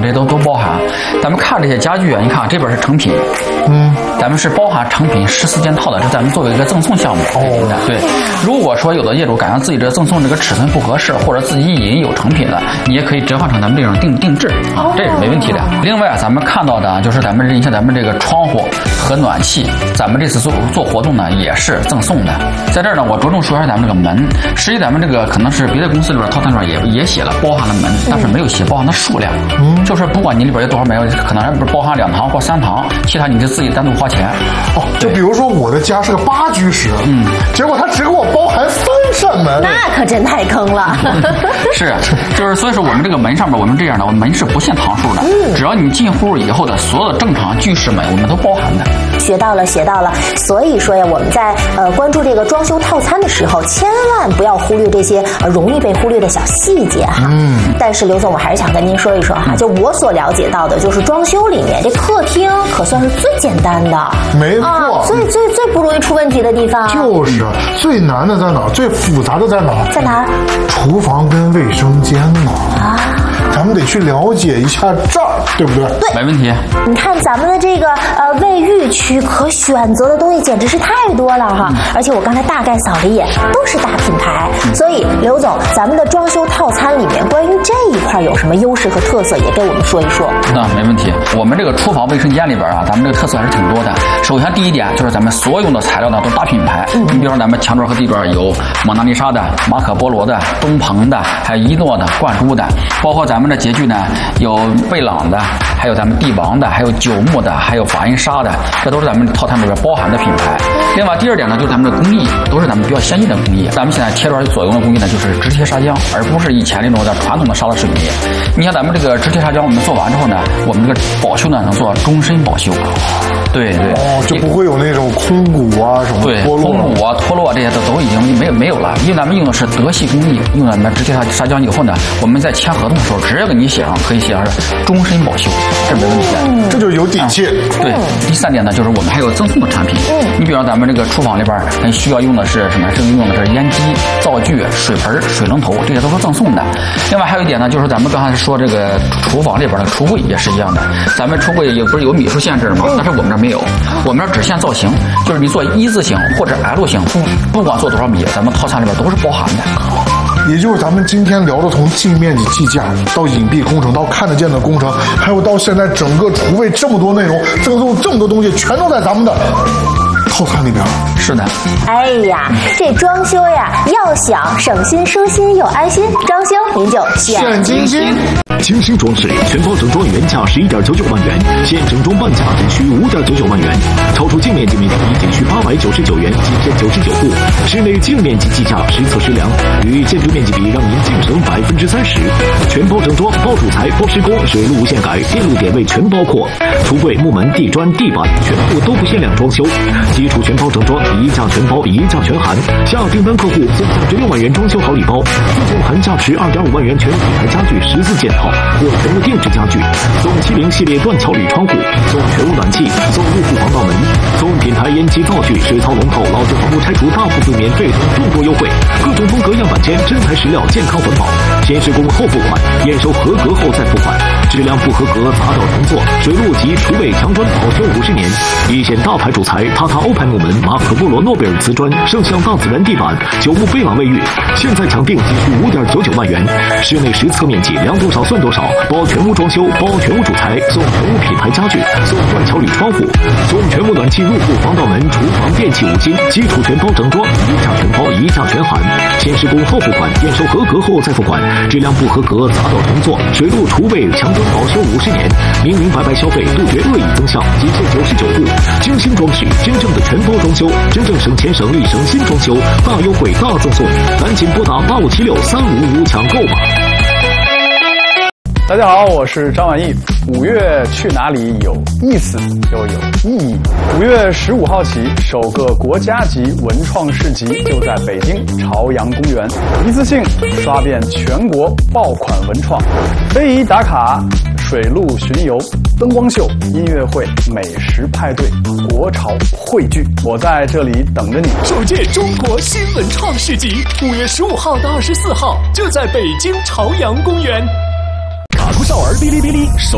些都包含。咱们看这些家具啊，你看这边是成品，咱们是包含成品14件套的，这咱们作为一个赠送项目。对，如果说有的业主感觉自己这赠送这个尺寸不合适，或者自己已经有成品了，你也可以折换成咱们这种定制啊，这是没问题的。另外，咱们看到的就是咱们这个窗户和暖气，咱们这次做活动呢也是赠送的。在这儿呢，我着重说一下咱们这个门。实际咱们这个可能是别的公司里边套餐里边也写了包含了门，但是没有写包含的数量。就是不管你里边有多少门，可能不是包含2堂或3堂，其他你就自己单独花钱。 就比如说我的家是个8居室，结果他只给我包含3扇门， 那可真太坑了。 是，就是所以说我们这个门上面我们这样的，我们门是不限堂数的，只要你进户以后的所有的正常居室门，我们都包含的。 学到了。所以说呀，我们在关注这个装修套餐的时候，千万不要忽略这些容易被忽略的小细节哈。但是刘总，我还是想跟您说一说哈，就我所了解到的，就是装修里面这客厅可算是最简单的， 没错， 所以最不容易出问题的地方就是最难的在哪儿，最复杂的在哪儿？ 在哪儿？ 厨房跟卫生间呢？咱们得去了解一下这儿，对不对？ 对， 没问题。 你看咱们的这个卫浴区可选择的东西简直是太多了哈，而且我刚才大概扫了一眼，都是大品牌。所以刘总，咱们的装修套餐里面关于这一块有什么优势和特色，也给我们说一说。 那没问题。我们这个厨房卫生间里边啊，咱们这个特色还是挺多的。首先第一点就是咱们所用的材料呢都是大品牌，你比如说咱们墙砖和地砖有蒙娜丽莎的、马可波罗的、东鹏的，还有一诺的、冠珠的，包括咱们的洁具呢有贝朗的，还有咱们帝王的，还有九牧的，还有法印纱的，这都是咱们套餐里边包含的品牌。另外第二点呢，就是咱们的工艺都是咱们比较先进的工艺。咱们现在贴砖所用的工艺呢，就是直贴砂浆，而不是以前那种的传统的砂石工艺。你像咱们这个直贴砂浆，我们做完之后呢，我们这个保修呢能做终身保修。对， 就不会有那种空鼓啊什么脱落， 空鼓啊脱落这些都已经没有了，因为咱们用的是德系工艺，用了咱们直贴砂浆以后呢，我们在签合同的时候，只要给你写上，可以写上是终身保修，这没问题的， 这就有底气。 对，第三点呢，就是我们还有赠送的产品。你比方咱们这个厨房里边，需要用的是什么？用的是烟机、灶具、水盆、水龙头，这些都是赠送的。另外还有一点呢，就是咱们刚才说这个厨房里边的橱柜也是一样的。咱们橱柜也不是有米数限制吗？但是我们这没有，我们这只限造型，就是你做1字形或者 L 型，不管做多少米，咱们套餐里边都是包含的。 也就是咱们今天聊的，从净面积计价到隐蔽工程，到看得见的工程，还有到现在整个厨卫这么多内容，赠送这么多东西，全都在咱们的套餐里边。 是的。 哎呀，这装修呀，要想省心、舒心又安心，装修您就选金星。 精心装饰全包整装原价11.99万元，现整装半价仅需5.99万元，超出净面积面积仅需899元，仅限99户。室内净面积计价实测实量，与建筑面积比让您净省30%。全包整装，包主材、包施工、水路无限改，电路点位全包括。橱柜、木门、地砖、地板全部都不限量装修，基础全包整装，一价全包，一价全含。下订单客户送价值6万元装修好礼包，附送含价值2.5万元全品牌家具14件套或全屋定制家具，送70系列断桥铝窗户，送全屋暖气，送入户防盗门，送品牌烟机灶具、水槽龙头、老旧房屋拆除大部分免费等众多优惠，各种风格样板间，真材实料，健康环保，先施工后付款，验收合格后再付款，质量不合格砸掉重做，水路及厨卫墙砖保修50年，一线大牌主材塔塔欧派木门、马可波罗诺贝尔瓷砖、圣象大自然地板、九牧贝朗卫浴，现在抢订仅需5.99万元，室内实测面积量多少算多少，包全屋装修，包全屋主材，送全屋品牌家具，送断桥铝窗户，送全屋暖气入户防盗门，厨房电器5金，基础全包整装，一价全包，一价全含，先施工后付款，验收合格后再付款，质量不合格砸掉重做，水路厨卫墙砖保修50年，明明白白消费，杜绝恶意增项，仅限99户，精心装饰，真正的全包装修，真正省钱省力省心装修，大优惠大赠送，赶紧拨打85763555抢购吧。 大家好，我是张晚意。5月去哪里有意思又有意义。5月15号起，首个国家级文创市集就在北京朝阳公园，一次性刷遍全国爆款文创，非遗打卡、水陆巡游、灯光秀、音乐会、美食派对、国潮汇聚，我在这里等着你。 首届中国新文创市集5月15号到24号就在北京朝阳公园。卡图少儿哔哩哔哩